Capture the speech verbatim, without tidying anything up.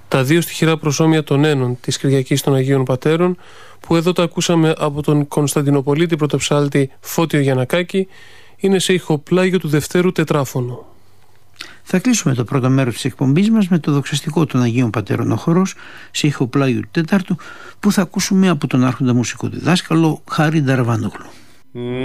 Τα δύο στιχηρά προσώμια των ένων της Κυριακής των Αγίων Πατέρων, που εδώ τα ακούσαμε από τον Κωνσταντινοπολίτη πρωτοψάλτη Φώτιο Γιαννακάκη, είναι σε ηχοπλάγιο του Δευτέρου Τετράφωνου. Θα κλείσουμε το πρώτο μέρος της εκπομπής μας με το δοξαστικό των Αγίων Πατέρων ο χορός σε ηχοπλάγιο του Τετάρτου, που θα ακούσουμε από τον άρχοντα μουσικό διδάσκαλο Χάρη Νταραβάνογλου.